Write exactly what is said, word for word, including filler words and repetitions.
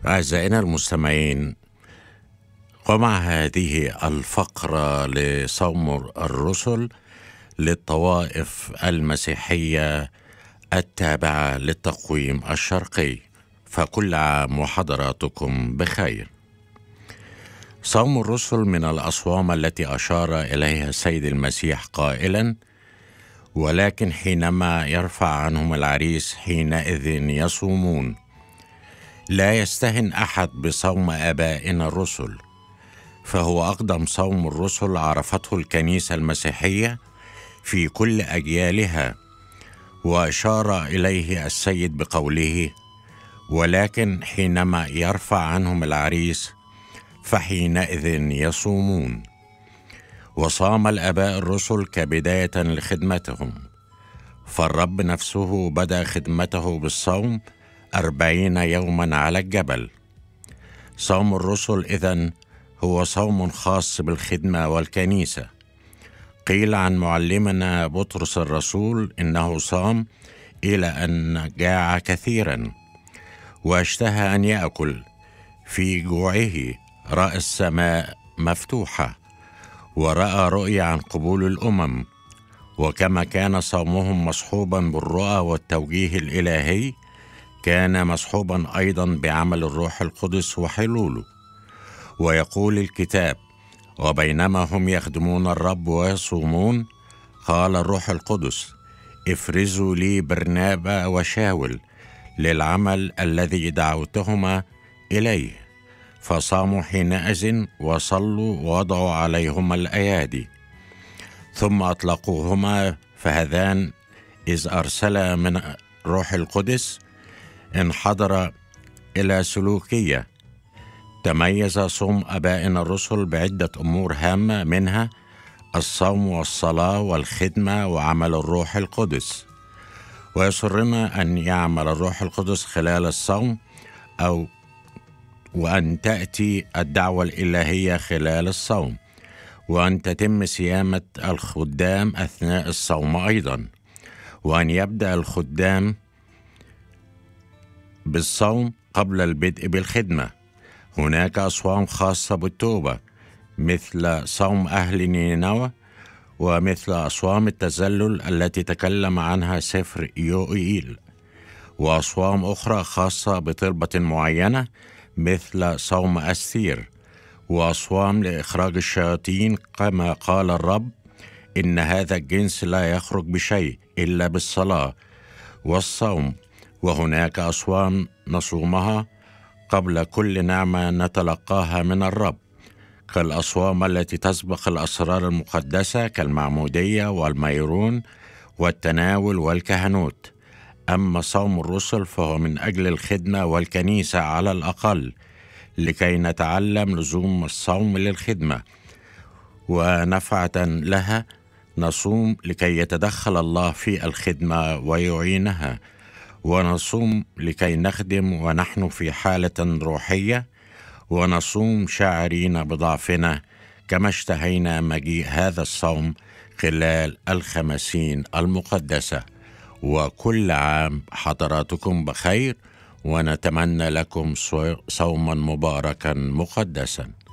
أعزائنا المستمعين، ومع هذه الفقرة لصوم الرسل للطوائف المسيحية التابعة للتقويم الشرقي، فكل عام وحضراتكم بخير. صوم الرسل من الأصوام التي أشار إليها السيد المسيح قائلا: ولكن حينما يرفع عنهم العريس حينئذ يصومون. لا يستهن أحد بصوم آبائنا الرسل، فهو أقدم صوم الرسل عرفته الكنيسة المسيحية في كل أجيالها، وأشار إليه السيد بقوله: ولكن حينما يرفع عنهم العريس فحينئذ يصومون. وصام الآباء الرسل كبداية لخدمتهم، فالرب نفسه بدأ خدمته بالصوم أربعين يوما على الجبل. صوم الرسل إذن هو صوم خاص بالخدمة والكنيسة. قيل عن معلمنا بطرس الرسول إنه صام إلى أن جاع كثيرا واشتهى أن يأكل. في جوعه رأى السماء مفتوحة ورأى رؤيا عن قبول الأمم. وكما كان صومهم مصحوبا بالرؤى والتوجيه الإلهي، كان مصحوبا أيضا بعمل الروح القدس وحلوله. ويقول الكتاب: وبينما هم يخدمون الرب ويصومون، قال الروح القدس: افرزوا لي برنابا وشاول للعمل الذي دعوتهما إليه. فصاموا حينئذ وصلوا ووضعوا عليهما الأيادي، ثم أطلقوهما. فهذان إذ أرسل من روح القدس انحدر إلى سلوكية. تميز صوم آبائنا الرسل بعدة أمور هامة، منها الصوم والصلاة والخدمة وعمل الروح القدس. ويسرنا أن يعمل الروح القدس خلال الصوم، أو وأن تأتي الدعوة الإلهية خلال الصوم، وأن تتم صيامة الخدام أثناء الصوم أيضا، وأن يبدأ الخدام بالصوم قبل البدء بالخدمة. هناك أصوام خاصة بالتوبة مثل صوم أهل نينوى، ومثل أصوام التذلل التي تكلم عنها سفر يوئيل، وأصوام أخرى خاصة بطلبة معينة مثل صوم أستير، وأصوام لإخراج الشياطين كما قال الرب: إن هذا الجنس لا يخرج بشيء إلا بالصلاة والصوم. وهناك أصوام نصومها قبل كل نعمة نتلقاها من الرب، كالأصوام التي تسبق الأسرار المقدسة كالمعمودية والميرون والتناول والكهنوت. أما صوم الرسل فهو من أجل الخدمة والكنيسة على الأقل، لكي نتعلم لزوم الصوم للخدمة ونفعة لها. نصوم لكي يتدخل الله في الخدمة ويعينها، ونصوم لكي نخدم ونحن في حالة روحية، ونصوم شاعرين بضعفنا كما اشتهينا مجيء هذا الصوم خلال الخمسين المقدسة. وكل عام حضراتكم بخير، ونتمنى لكم صوما مباركا مقدسا.